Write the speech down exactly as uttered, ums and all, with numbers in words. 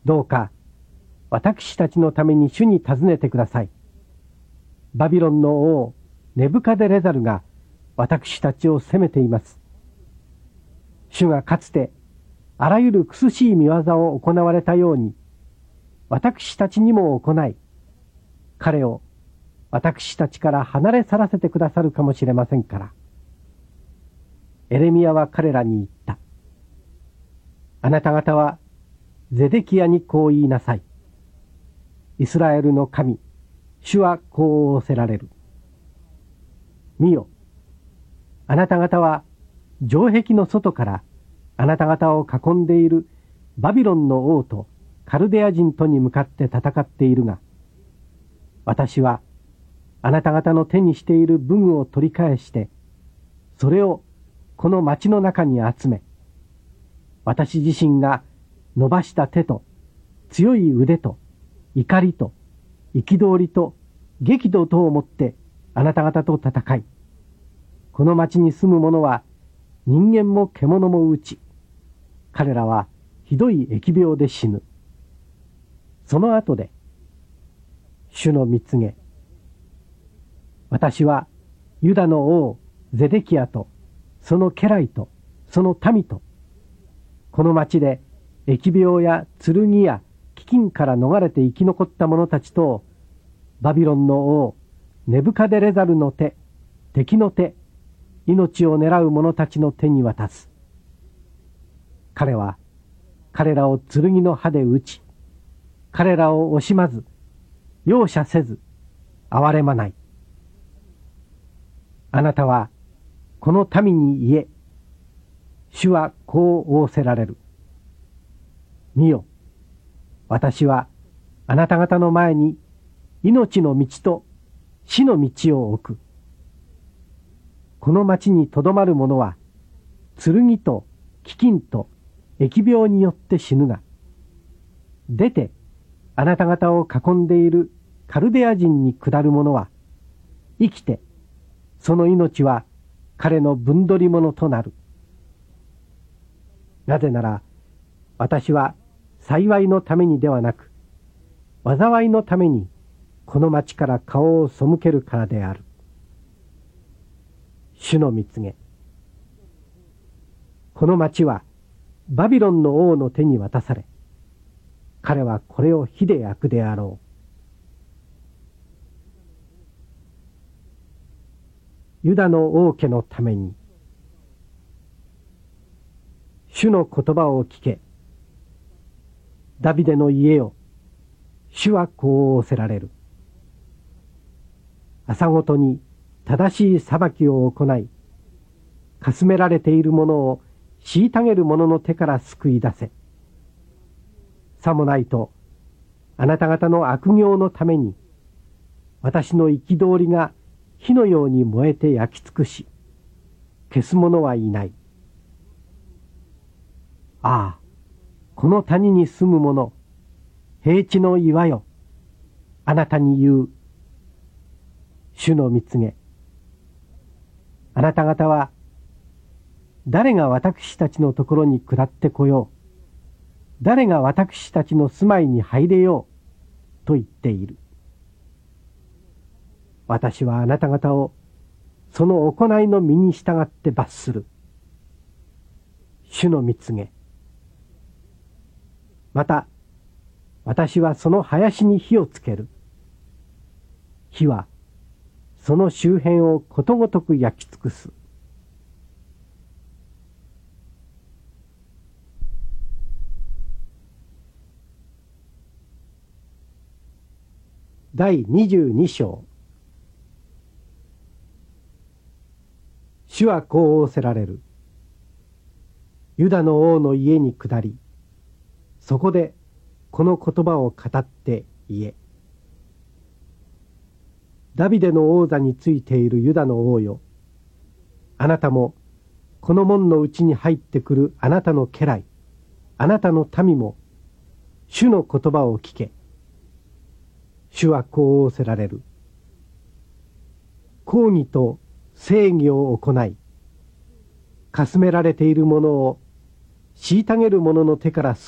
どうか私たちのために主に尋ねてください。バビロンの王ネブカデレザルが私たちを責めています。主がかつてあらゆる苦しい見業を行われたように、私たちにも行い、彼を私たちから離れ去らせてくださるかもしれませんから。エレミヤは彼らに言った。あなた方はゼデキヤにこう言いなさい。イスラエルの神、主はこう仰せられる。見よ、あなた方は城壁の外からあなた方を囲んでいるバビロンの王とカルデア人とに向かって戦っているが、私はあなた方の手にしている武具を取り返して、それをこの町の中に集め、私自身が伸ばした手と強い腕と怒りと憤りと激怒とをもってあなた方と戦い、この町に住む者は人間も獣も討ち、彼らはひどい疫病で死ぬ。その後で、主の御告げ、私はユダの王ゼデキヤとその家来とその民と、この町で疫病や剣や飢饉から逃れて生き残った者たちとをバビロンの王ネブカデレザルの手、敵の手、命を狙う者たちの手に渡す。彼は彼らを剣の刃で撃ち、彼らを惜しまず、容赦せず、憐れまない。あなたはこの民に言え、主はこう仰せられる。見よ、私はあなた方の前に命の道と死の道を置く。この町にとどまる者は剣と飢饉と疫病によって死ぬが、出てあなた方を囲んでいるカルデア人に下る者は生きて、その命は彼の分取り物となる。なぜなら私は幸いのためにではなく、災いのためにこの町から顔を背けるからである。主の御告げ。この町はバビロンの王の手に渡され、彼はこれを火で焼くであろう。ユダの王家のために、主の言葉を聞け。ダビデの家よ、主はこう仰せられる。朝ごとに正しい裁きを行い、かすめられているものを虐げる者の手から救い出せ。さもないと、あなた方の悪行のために、私の憤りが火のように燃えて焼き尽くし、消す者はいない。ああ、この谷に住む者、平地の岩よ、あなたに言う。主の御告げ。あなた方は、誰が私たちのところに下ってこよう、誰が私たちの住まいに入れよう、と言っている。私はあなた方をその行いの身に従って罰する。主の御告げ。また、私はその林に火をつける。火はその周辺をことごとく焼き尽くす。第二十二章。主はこう仰せられる。ユダの王の家に下り、そこでこの言葉を語って言え。ダビデの王座についているユダの王よ、あなたもこの門のうちに入ってくるあなたの家来、あなたの民も、主の言葉を聞け。主はこう仰せられる。公義と正義を行い、かすめられているものを虐げる者の手から